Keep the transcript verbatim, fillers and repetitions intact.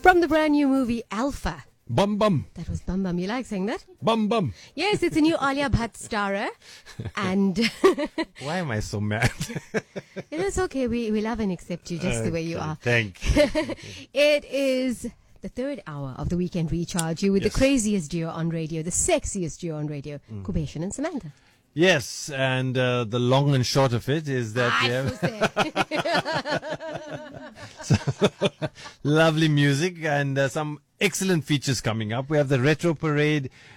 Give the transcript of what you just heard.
From the brand new movie Alpha. Bum bum. That was Bum Bum. You like saying that? Bum bum. Yes, it's a new Alia Bhatt starrer. And Why am I so mad? it is okay. We, we love and accept you just the way you Okay, are. Thank you. It is the third hour of the Weekend Recharge. You with Yes. the craziest duo on radio, the sexiest duo on radio, Mm. Kubeshan and Samantha. Yes, and uh, the long and short of it is that Ah, we it have was there. lovely music and uh, some excellent features coming up. We have the Retro Parade